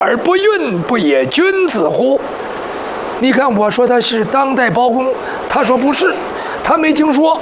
而不愠，不也君子乎？你看，我说他是当代包公，他说不是，他没听说。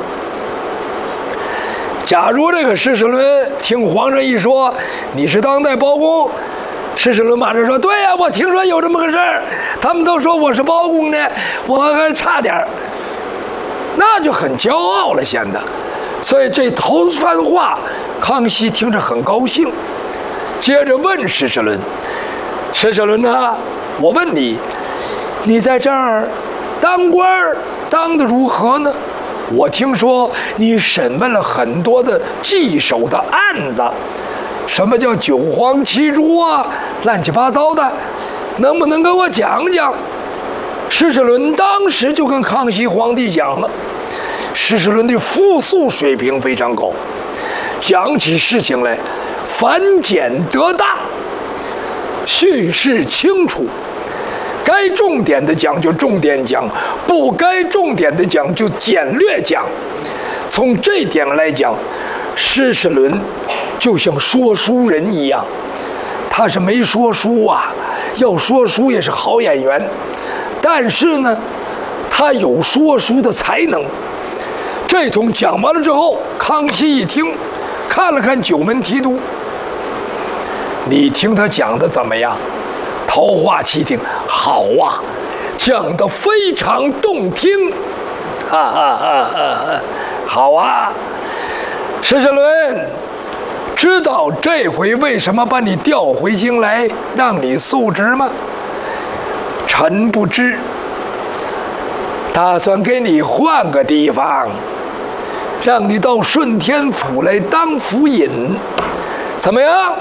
假如这个施世纶听皇上一说你是当代包公，施世纶马上说：“对呀，我听说有这么个事儿，他们都说我是包公呢，我还差点儿。”那就很骄傲了，显得。所以这头番话，康熙听着很高兴，接着问施世纶：“施世纶呐，我问你，你在这儿当官儿当得如何呢？我听说你审问了很多的棘手的案子，什么叫九皇七诛啊，乱七八糟的，能不能跟我讲讲？”施世纶当时就跟康熙皇帝讲了。施世纶的复述水平非常高，讲起事情来繁简得当，叙事清楚，该重点的讲就重点讲，不该重点的讲就简略讲。从这点来讲，施世纶就像说书人一样，他是没说书啊，要说书也是好演员，但是呢，他有说书的才能。这通讲完了之后，康熙一听，看了看九门提督，你听他讲的怎么样？桃花齐听，好啊，讲得非常动听，哈哈哈哈！好啊，施世纶，知道这回为什么把你调回京来，让你述职吗？臣不知，打算给你换个地方。让你到顺天府来当府尹，怎么样？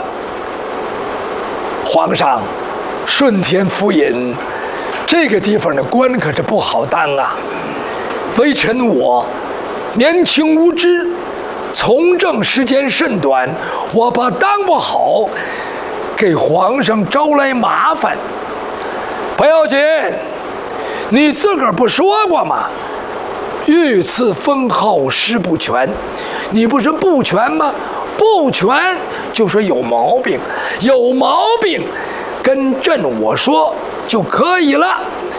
皇上，顺天府尹这个地方的官可是不好当啊。微臣我年轻无知，从政时间甚短，我怕当不好，给皇上招来麻烦。不要紧，你自个儿不说过吗？御赐封号失不全，你不是不全吗？不全就说有毛病，有毛病跟朕我说就可以了。